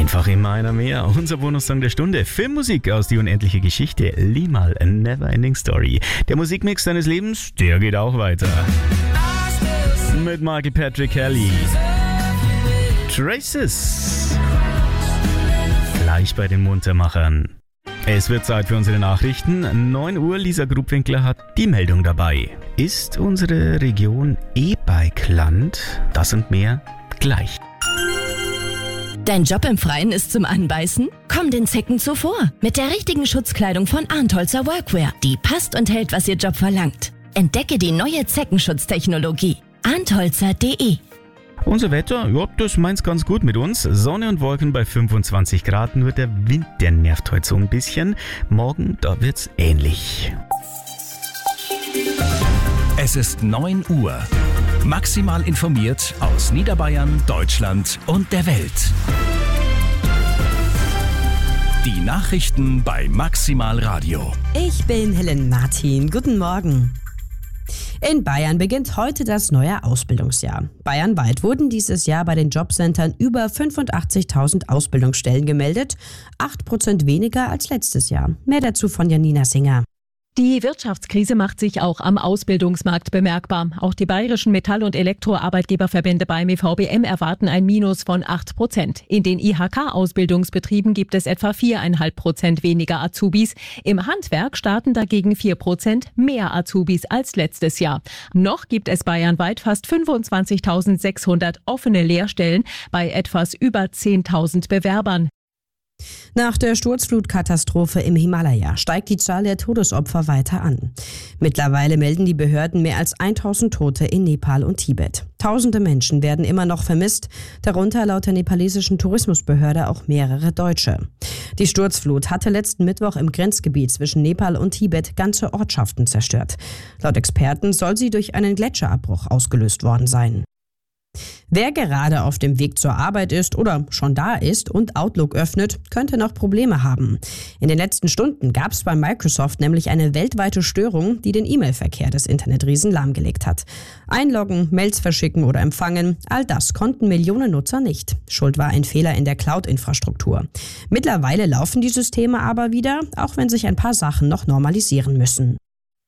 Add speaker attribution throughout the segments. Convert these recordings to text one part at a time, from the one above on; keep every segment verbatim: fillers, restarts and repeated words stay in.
Speaker 1: Einfach immer einer mehr. Unser Bonussong der Stunde. Filmmusik aus Die unendliche Geschichte. Limal, A Neverending Story. Der Musikmix deines Lebens, der geht auch weiter. Mit Michael Patrick Kelly. Traces. Gleich bei den Muntermachern. Es wird Zeit für unsere Nachrichten. neun Uhr, Lisa Grubwinkler hat die Meldung dabei. Ist unsere Region E-Bike-Land? Das und mehr gleich.
Speaker 2: Dein Job im Freien ist zum Anbeißen? Komm den Zecken zuvor. Mit der richtigen Schutzkleidung von Arntholzer Workwear. Die passt und hält, was Ihr Job verlangt. Entdecke die neue Zeckenschutztechnologie. arntholzer punkt de.
Speaker 1: Unser Wetter, ja, das meint's ganz gut mit uns. Sonne und Wolken bei fünfundzwanzig Grad. Nur der Wind, der nervt heute so ein bisschen. Morgen, da wird's ähnlich.
Speaker 3: Es ist neun Uhr. Maximal informiert aus Niederbayern, Deutschland und der Welt. Die Nachrichten bei Maximal Radio.
Speaker 4: Ich bin Helen Martin. Guten Morgen. In Bayern beginnt heute das neue Ausbildungsjahr. Bayernweit wurden dieses Jahr bei den Jobcentern über fünfundachtzigtausend Ausbildungsstellen gemeldet, acht Prozent weniger als letztes Jahr. Mehr dazu von Janina Singer.
Speaker 5: Die Wirtschaftskrise macht sich auch am Ausbildungsmarkt bemerkbar. Auch die bayerischen Metall- und Elektroarbeitgeberverbände beim E V B M erwarten ein Minus von acht Prozent. In den I H K-Ausbildungsbetrieben gibt es etwa vier Komma fünf Prozent weniger Azubis. Im Handwerk starten dagegen vier Prozent mehr Azubis als letztes Jahr. Noch gibt es bayernweit fast fünfundzwanzigtausendsechshundert offene Lehrstellen bei etwas über zehntausend Bewerbern.
Speaker 4: Nach der Sturzflutkatastrophe im Himalaya steigt die Zahl der Todesopfer weiter an. Mittlerweile melden die Behörden mehr als tausend Tote in Nepal und Tibet. Tausende Menschen werden immer noch vermisst, darunter laut der nepalesischen Tourismusbehörde auch mehrere Deutsche. Die Sturzflut hatte letzten Mittwoch im Grenzgebiet zwischen Nepal und Tibet ganze Ortschaften zerstört. Laut Experten soll sie durch einen Gletscherabbruch ausgelöst worden sein. Wer gerade auf dem Weg zur Arbeit ist oder schon da ist und Outlook öffnet, könnte noch Probleme haben. In den letzten Stunden gab es bei Microsoft nämlich eine weltweite Störung, die den E-Mail-Verkehr des Internetriesen lahmgelegt hat. Einloggen, Mails verschicken oder empfangen, all das konnten Millionen Nutzer nicht. Schuld war ein Fehler in der Cloud-Infrastruktur. Mittlerweile laufen die Systeme aber wieder, auch wenn sich ein paar Sachen noch normalisieren müssen.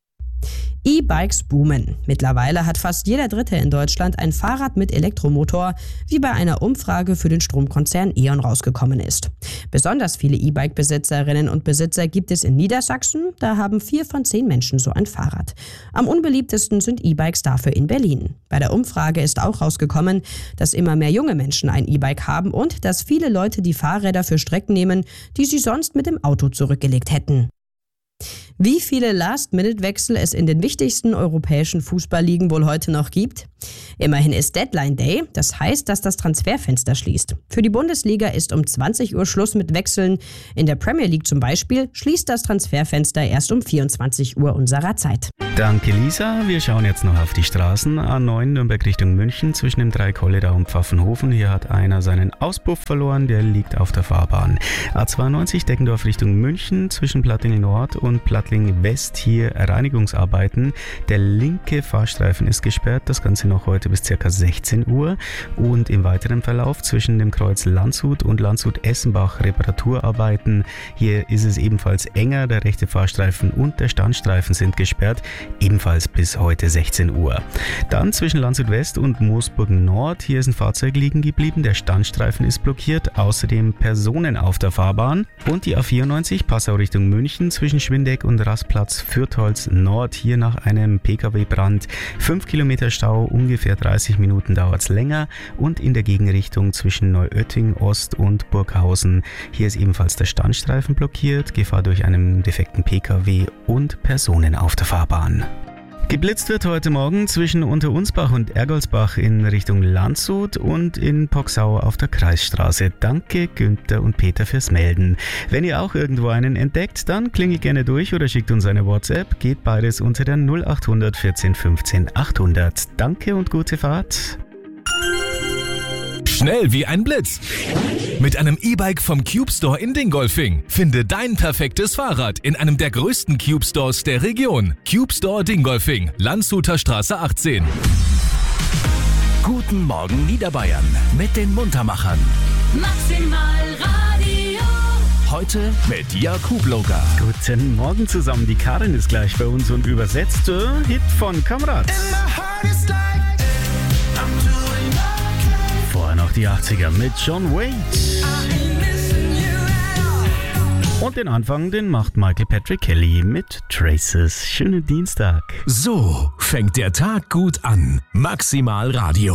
Speaker 4: E-Bikes boomen. Mittlerweile hat fast jeder Dritte in Deutschland ein Fahrrad mit Elektromotor, wie bei einer Umfrage für den Stromkonzern E.ON rausgekommen ist. Besonders viele E-Bike-Besitzerinnen und Besitzer gibt es in Niedersachsen, da haben vier von zehn Menschen so ein Fahrrad. Am unbeliebtesten sind E-Bikes dafür in Berlin. Bei der Umfrage ist auch rausgekommen, dass immer mehr junge Menschen ein E-Bike haben und dass viele Leute die Fahrräder für Strecken nehmen, die sie sonst mit dem Auto zurückgelegt hätten. Wie viele Last-Minute-Wechsel es in den wichtigsten europäischen Fußballligen wohl heute noch gibt? Immerhin ist Deadline Day, das heißt, dass das Transferfenster schließt. Für die Bundesliga ist um zwanzig Uhr Schluss mit Wechseln. In der Premier League zum Beispiel schließt das Transferfenster erst um vierundzwanzig Uhr unserer Zeit.
Speaker 1: Danke Lisa, wir schauen jetzt noch auf die Straßen. A neun Nürnberg Richtung München zwischen dem Dreikolledau und Pfaffenhofen. Hier hat einer seinen Auspuff verloren, der liegt auf der Fahrbahn. A zweiundneunzig Deggendorf Richtung München zwischen Plattling Nord und Plattling West, hier Reinigungsarbeiten. Der linke Fahrstreifen ist gesperrt, das Ganze noch heute bis ca. sechzehn Uhr. Und im weiteren Verlauf zwischen dem Kreuz Landshut und Landshut-Essenbach Reparaturarbeiten. Hier ist es ebenfalls enger, der rechte Fahrstreifen und der Standstreifen sind gesperrt, ebenfalls bis heute sechzehn Uhr. Dann zwischen Landshut West und Moosburgen Nord, hier ist ein Fahrzeug liegen geblieben, der Standstreifen ist blockiert, außerdem Personen auf der Fahrbahn. Und die A vierundneunzig Passau Richtung München zwischen Schwindeck und Rastplatz Fürtholz Nord, hier nach einem Pkw-Brand fünf Kilometer Stau, ungefähr dreißig Minuten dauert es länger. Und in der Gegenrichtung zwischen Neuötting Ost und Burghausen, hier ist ebenfalls der Standstreifen blockiert, Gefahr durch einen defekten Pkw und Personen auf der Fahrbahn. Geblitzt wird heute Morgen zwischen Unterunsbach und Ergolsbach in Richtung Landshut und in Poxau auf der Kreisstraße. Danke Günther und Peter fürs Melden. Wenn ihr auch irgendwo einen entdeckt, dann klingelt gerne durch oder schickt uns eine WhatsApp. Geht beides unter der null acht hundert vierzehn fünfzehn achthundert. Danke und gute Fahrt.
Speaker 3: Schnell wie ein Blitz. Mit einem E-Bike vom Cube Store in Dingolfing. Finde dein perfektes Fahrrad in einem der größten Cube Stores der Region. Cube Store Dingolfing, Landshuter Straße achtzehn. Guten Morgen Niederbayern mit den Muntermachern.
Speaker 6: Maximal Radio.
Speaker 3: Heute mit Jakub Loga.
Speaker 1: Guten Morgen zusammen, die Karin ist gleich bei uns und übersetzt äh, Hit von Kamerad. Vorher noch die achtziger mit John Waite. Und den Anfang, den macht Michael Patrick Kelly mit Traces. Schönen Dienstag.
Speaker 3: So fängt der Tag gut an. Maximal Radio.